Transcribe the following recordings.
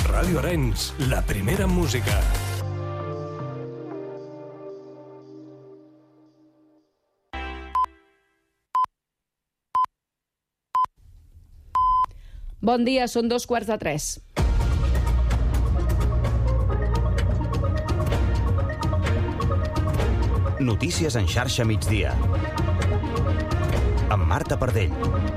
Ràdio Arenys, la primera música. Bon dia, són 2:45. Notícies en xarxa migdia. Amb Marta Pardell.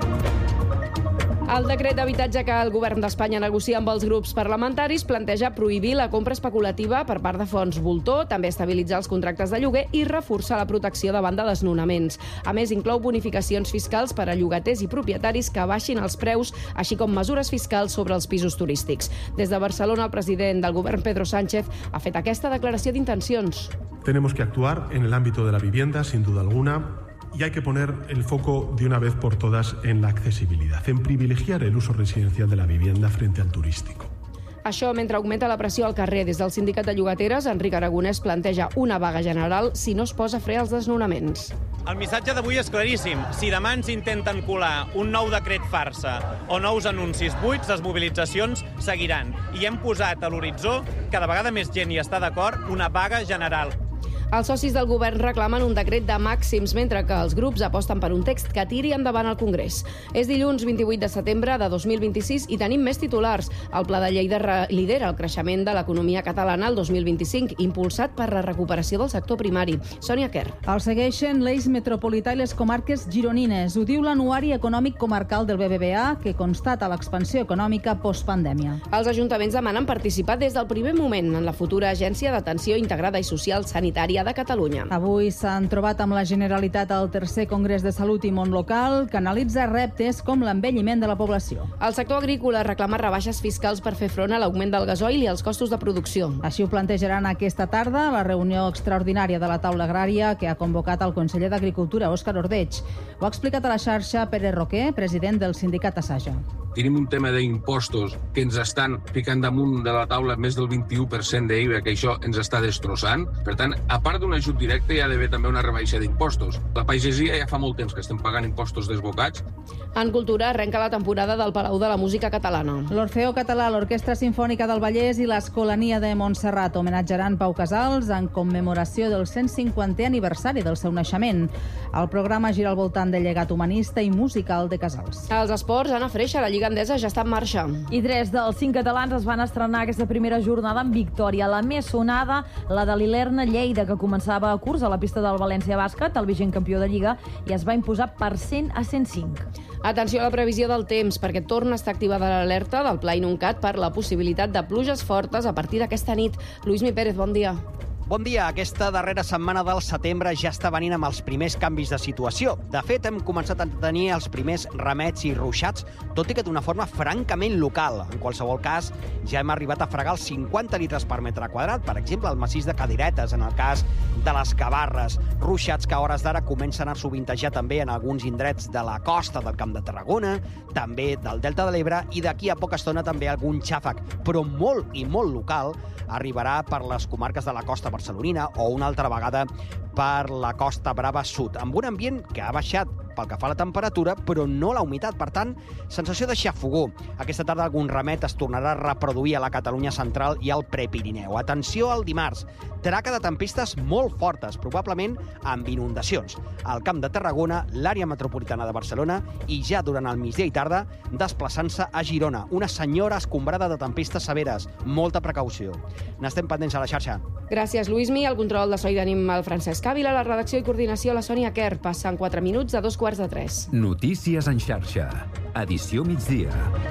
El decret d'habitatge que el govern d'Espanya negocia amb els grups parlamentaris planteja prohibir la compra especulativa per part de fons voltor, també estabilitzar els contractes de lloguer i reforçar la protecció davant de desnonaments. A més, inclou bonificacions fiscals per a llogaters i propietaris que baixin els preus, així com mesures fiscals sobre els pisos turístics. Des de Barcelona, el president del govern, Pedro Sánchez, ha fet aquesta declaració d'intencions. Tenemos que actuar en el ámbito de la vivienda, sin duda alguna. Y hay que poner el foco de una vez por todas en la accesibilidad, en privilegiar el uso residencial de la vivienda frente al turístico. Això mentre augmenta la pressió al carrer. Des del sindicat de llogateres, Enric Aragonès planteja una vaga general si no es posa fre als desnonaments. El missatge d'avui és claríssim. Si demà ens intenten colar un nou decret farsa o nous anuncis buits, les mobilitzacions seguiran. I hem posat a l'horitzó, cada vegada més gent hi està d'acord, una vaga general. Els socis del govern reclamen un decret de màxims, mentre que els grups aposten per un text que tiri endavant al Congrés. És dilluns 28 de setembre de 2026 i tenim més titulars. El Pla de Lleida lidera el creixement de l'economia catalana el 2025, impulsat per la recuperació del sector primari. Sònia Quer. El segueixen l'eix metropolità i les comarques gironines. Ho diu l'Anuari Econòmic Comarcal del BBVA, que constata l'expansió econòmica postpandèmia. Els ajuntaments demanen participar des del primer moment en la futura Agència d'Atenció Integrada i Social Sanitària de Catalunya. Avui s'han trobat amb la Generalitat al tercer Congrés de Salut i Món Local, que analitza reptes com l'envelliment de la població. El sector agrícola reclama rebaixes fiscals per fer front a l'augment del gasoil i els costos de producció. Així ho plantejaran aquesta tarda a la reunió extraordinària de la taula agrària que ha convocat el conseller d'Agricultura, Òscar Ordeig. Ho ha explicat a la xarxa Pere Roquer, president del sindicat Asaja. Tenim un tema d'impostos que ens estan ficant damunt de la taula més del 21% d'IVA, que això ens està destrossant. Per tant, a part d'un ajut directe, hi ha d'haver també una rebaixa d'impostos. La pagesia ja fa molt temps que estem pagant impostos desbocats. En cultura arrenca la temporada del Palau de la Música Catalana. L'Orfeó Català, l'Orquestra Simfònica del Vallès i l'Escolania de Montserrat homenatjaran Pau Casals en commemoració del 150è aniversari del seu naixement. El programa gira al voltant del llegat humanista i musical de Casals. Els esports, Anna Freixa, la Lliga Endesa ja està en marxa. I 3 dels 5 catalans es van estrenar aquesta primera jornada amb victòria. La més sonada, la de l'Ilerna Lleida, que començava a curs a la pista del València Bàsquet, el vigent campió de Lliga, i es va imposar per 100-105. Atenció a la previsió del temps, perquè torna a estar activada l'alerta del Pla Inuncat per la possibilitat de pluges fortes a partir d'aquesta nit. Luismi Pérez, bon dia. Bon dia. Aquesta darrera setmana del setembre ja està venint amb els primers canvis de situació. De fet, hem començat a tenir els primers remets i ruixats, tot i que d'una forma francament local. En qualsevol cas, ja hem arribat a fregar els 50 litres per metre quadrat, per exemple, al massís de Cadiretes, en el cas de les Gavarres. Ruixats que a hores d'ara comencen a sovintejar també en alguns indrets de la costa del Camp de Tarragona, també del Delta de l'Ebre, i d'aquí a poca estona també algun xàfec, però molt i molt local, arribarà per les comarques de la costa barcelonina o una altra vegada per la Costa Brava Sud, amb un ambient que ha baixat pel que fa a la temperatura, però no la humitat. Per tant, sensació de xafogó. Aquesta tarda algun remet es tornarà a reproduir a la Catalunya central i al Prepirineu. Atenció al dimarts. Traca de tempestes molt fortes, probablement amb inundacions. Al Camp de Tarragona, l'àrea metropolitana de Barcelona i ja durant el migdia i tarda desplaçant-se a Girona. Una senyora escombrada de tempestes severes. Molta precaució. N'estem pendents a la xarxa. Gràcies, Luismi. El control de so i d'ànim al Francesc Ávila, la redacció i coordinació a la Sònia Quer. Passen 4 minuts a 2:45. Notícies en xarxa. Edició migdia.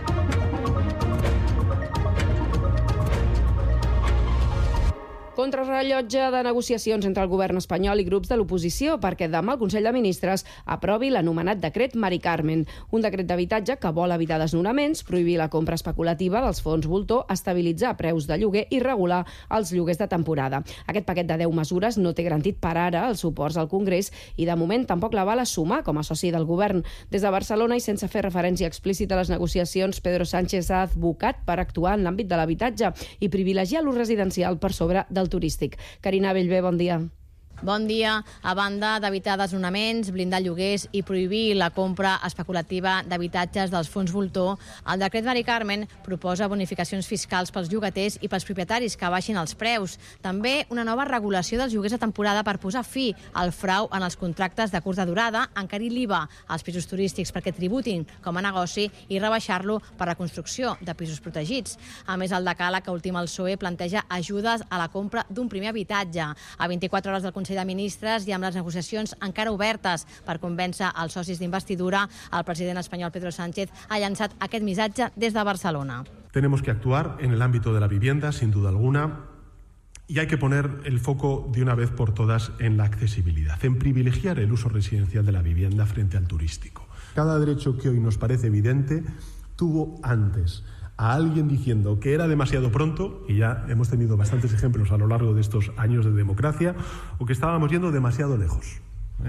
Contrarrellotge de negociacions entre el govern espanyol i grups de l'oposició perquè demà el Consell de Ministres aprovi l'anomenat decret Mari Carmen, un decret d'habitatge que vol evitar desnonaments, prohibir la compra especulativa dels fons voltor, estabilitzar preus de lloguer i regular els lloguers de temporada. Aquest paquet de 10 mesures no té garantit per ara els suports al Congrés i de moment tampoc la val a sumar com a soci del govern. Des de Barcelona i sense fer referència explícita a les negociacions, Pedro Sánchez ha advocat per actuar en l'àmbit de l'habitatge i privilegiar l'ús residencial per sobre del turístic. Carina Bellver, bon dia. Bon dia. A banda d'evitar desnonaments, blindar lloguers i prohibir la compra especulativa d'habitatges dels fons voltor, el decret Mari Carmen proposa bonificacions fiscals pels llogaters i pels propietaris que baixin els preus. També una nova regulació dels lloguers de temporada per posar fi al frau en els contractes de curta durada, encarir l'IVA als pisos turístics perquè tributin com a negoci i rebaixar-lo per la construcció de pisos protegits. A més, el decàleg que ultima el PSOE planteja ajudes a la compra d'un primer habitatge. A 24 hores del Consell de Ministres i amb les negociacions encara obertes per convèncer els socis d'investidura, el president espanyol Pedro Sánchez ha llançat aquest missatge des de Barcelona. Tenemos que actuar en el ámbito de la vivienda, sin duda alguna, y hay que poner el foco de una vez por todas en la accesibilidad, en privilegiar el uso residencial de la vivienda frente al turístico. Cada derecho que hoy nos parece evidente tuvo antes a alguien diciendo que era demasiado pronto, y ya hemos tenido bastantes ejemplos a lo largo de estos años de democracia, o que estábamos yendo demasiado lejos.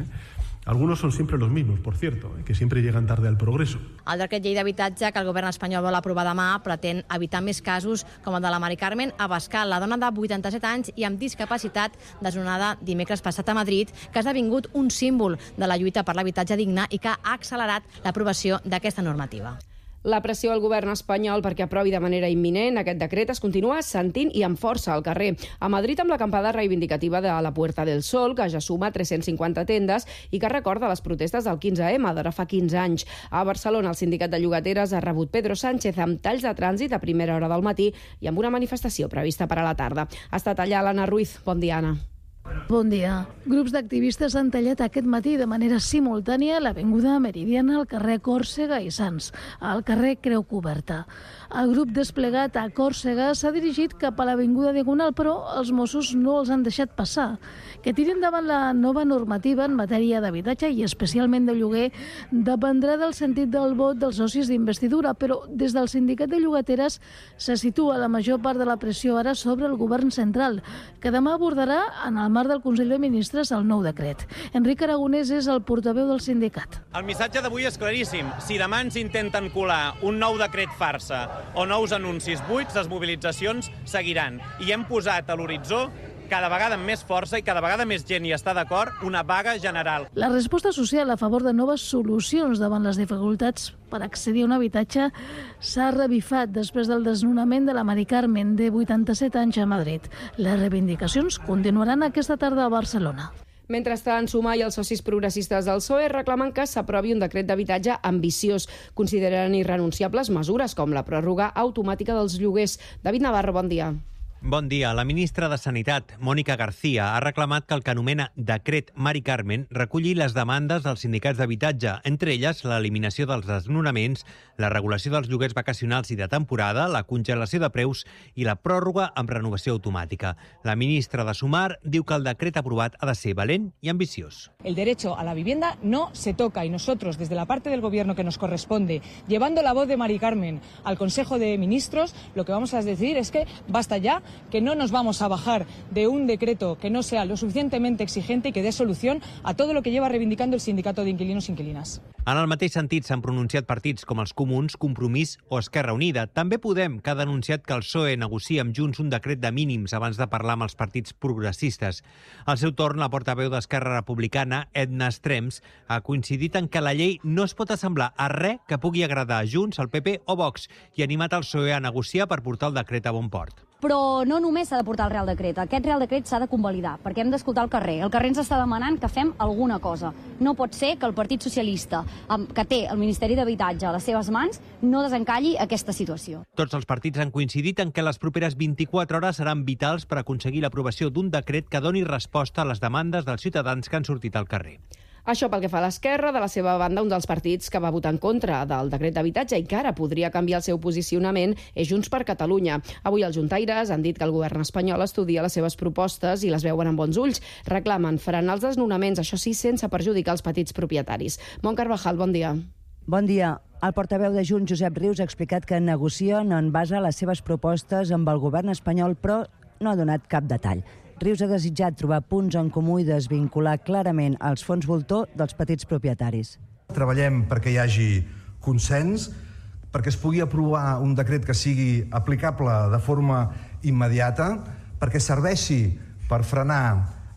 Algunos son siempre los mismos, por cierto, que siempre llegan tarde al progreso. El decret llei d'habitatge que el govern espanyol vol aprovar demà pretén evitar més casos com el de la Mari Carmen Abascal, la dona de 87 anys i amb discapacitat desnonada dimecres passat a Madrid, que ha esdevingut un símbol de la lluita per l'habitatge digne i que ha accelerat l'aprovació d'aquesta normativa. La pressió al govern espanyol perquè aprovi de manera imminent aquest decret es continua sentint i amb força al carrer. A Madrid, amb l'acampada reivindicativa de la Puerta del Sol, que ja suma 350 tendes i que recorda les protestes del 15M d'ara fa 15 anys. A Barcelona, el sindicat de llogateres ha rebut Pedro Sánchez amb talls de trànsit a primera hora del matí i amb una manifestació prevista per a la tarda. Ha estat allà l'Anna Ruiz. Bon dia, Anna. Bon dia. Grups d'activistes han tallat aquest matí de manera simultània l'avinguda Meridiana al carrer Còrsega i Sants, al carrer Creu Coberta. El grup desplegat a Còrsega s'ha dirigit cap a l'avinguda Diagonal, però els Mossos no els han deixat passar. Que tiren davant la nova normativa en matèria d'habitatge i especialment de lloguer dependrà del sentit del vot dels socis d'investidura, però des del sindicat de llogateres se situa la major part de la pressió ara sobre el govern central, que demà abordarà en el marc del Consell de Ministres el nou decret. Enric Aragonès és el portaveu del sindicat. El missatge d'avui és claríssim. Si demà ens intenten colar un nou decret farsa o nous anuncis buits, les mobilitzacions seguiran. I hem posat a l'horitzó, cada vegada amb més força i cada vegada més gent hi està d'acord, una vaga general. La resposta social a favor de noves solucions davant les dificultats per accedir a un habitatge s'ha revifat després del desnonament de la Mari Carmen, de 87 anys a Madrid. Les reivindicacions continuaran aquesta tarda a Barcelona. Mentrestant, Sumar i els socis progressistes del PSOE reclamen que s'aprovi un decret d'habitatge ambiciós. Consideren irrenunciables mesures com la pròrroga automàtica dels lloguers. David Navarro, bon dia. Bon dia. La ministra de Sanitat, Mónica García, ha reclamat que el que anomena Decret Mari Carmen reculli les demandes dels sindicats d'habitatge, entre elles l'eliminació dels desnonaments, la regulació dels lloguers vacacionals i de temporada, la congelació de preus i la pròrroga amb renovació automàtica. La ministra de Sumar diu que el decret aprovat ha de ser valent i ambiciós. El derecho a la vivienda no se toca y nosotros, desde la parte del Gobierno que nos corresponde, llevando la voz de Mari Carmen al Consejo de Ministros, lo que vamos a decir es que basta ya, que no nos vamos a bajar de un decreto que no sea lo suficientemente exigente y que dé solución a todo lo que lleva reivindicando el sindicato de inquilinos e inquilinas. En el mateix sentit s'han pronunciat partits com els Comuns, Compromís o Esquerra Unida. També Podem, que ha denunciat que el PSOE negocia amb Junts un decret de mínims abans de parlar amb els partits progressistes. Al seu torn, la portaveu d'Esquerra Republicana, Edna Estrems, ha coincidit en que la llei no es pot assemblar a res que pugui agradar a Junts, al PP o Vox i ha animat el PSOE a negociar per portar el decret a bon port. Però no només s'ha de portar el Real Decret. Aquest Real Decret s'ha de convalidar, perquè hem d'escoltar el carrer. El carrer ens està demanant que fem alguna cosa. No pot ser que el Partit Socialista, que té el Ministeri d'Habitatge a les seves mans, no desencalli aquesta situació. Tots els partits han coincidit en que les properes 24 hores seran vitals per aconseguir l'aprovació d'un decret que doni resposta a les demandes dels ciutadans que han sortit al carrer. Això pel que fa a l'Esquerra. De la seva banda, un dels partits que va votar en contra del decret d'habitatge i que ara podria canviar el seu posicionament és Junts per Catalunya. Avui els juntaires han dit que el govern espanyol estudia les seves propostes i les veuen amb bons ulls. Reclamen frenar els desnonaments, això sí, sense perjudicar els petits propietaris. Mont Carvajal, bon dia. Bon dia. El portaveu de Junts, Josep Rius, ha explicat que negocien en base a les seves propostes amb el govern espanyol, però no ha donat cap detall. Rius ha desitjat trobar punts en comú i desvincular clarament els fons voltor dels petits propietaris. Treballem perquè hi hagi consens, perquè es pugui aprovar un decret que sigui aplicable de forma immediata, perquè serveixi per frenar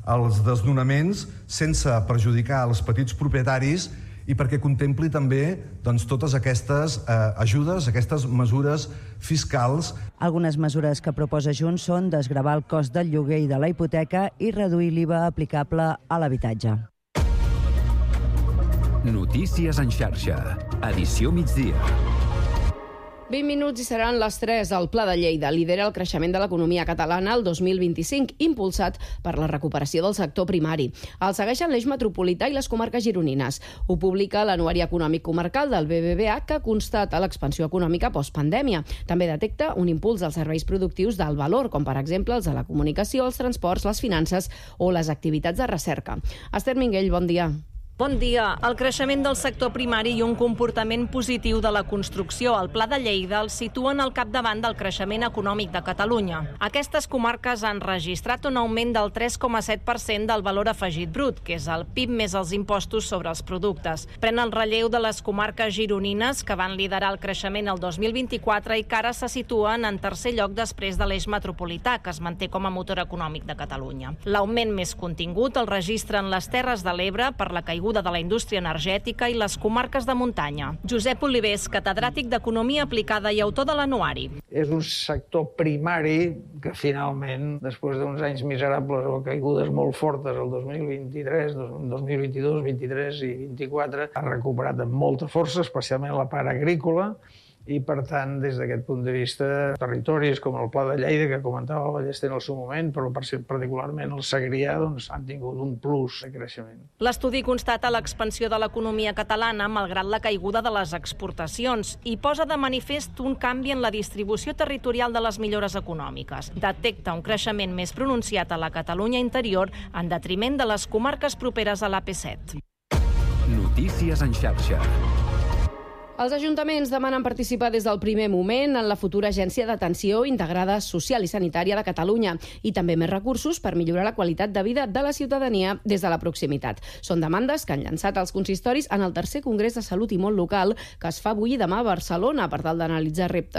els desnonaments sense perjudicar els petits propietaris i perquè contempli també totes aquestes ajudes, aquestes mesures fiscals. Algunes mesures que proposa Junts són desgravar el cost del lloguer i de la hipoteca i reduir l'IVA aplicable a l'habitatge. Notícies en xarxa. Edició migdia. 20 minuts i seran les 3. El Pla de Lleida lidera el creixement de l'economia catalana el 2025, impulsat per la recuperació del sector primari. El segueixen l'eix metropolità i les comarques gironines. Ho publica l'Anuari Econòmic Comarcal del BBVA, que constata l'expansió econòmica postpandèmia. També detecta un impuls als serveis productius d'alt valor, com per exemple els de la comunicació, els transports, les finances o les activitats de recerca. Esther Minguell, bon dia. Bon dia. El creixement del sector primari i un comportament positiu de la construcció al Pla de Lleida el situen al capdavant del creixement econòmic de Catalunya. Aquestes comarques han registrat un augment del 3,7% del valor afegit brut, que és el PIB més els impostos sobre els productes. Pren el relleu de les comarques gironines, que van liderar el creixement el 2024 i que ara se situen en tercer lloc després de l'eix metropolità, que es manté com a motor econòmic de Catalunya. L'augment més contingut el registren les Terres de l'Ebre per la caiguda de la indústria energètica i les comarques de muntanya. Josep Olivés, catedràtic d'Economia Aplicada i autor de l'Anuari. És un sector primari que finalment, després d'uns anys miserables o caigudes molt fortes el 2023, 2022, 2023 i 2024, ha recuperat amb molta força, especialment la part agrícola, i, per tant, des d'aquest punt de vista, territoris com el Pla de Lleida, que comentava el Ballester en el seu moment, però particularment el Segrià, han tingut un plus de creixement. L'estudi constata l'expansió de l'economia catalana malgrat la caiguda de les exportacions i posa de manifest un canvi en la distribució territorial de les millores econòmiques. Detecta un creixement més pronunciat a la Catalunya interior en detriment de les comarques properes a l'AP7. Notícies en xarxa. Els ajuntaments demanen participar des del primer moment en la futura Agència d'Atenció Integrada Social i Sanitària de Catalunya i també més recursos per millorar la qualitat de vida de la ciutadania des de la proximitat. Són demandes que han llançat els consistoris en el tercer Congrés de Salut i Món Local que es fa avui i demà a Barcelona per tal d'analitzar reptes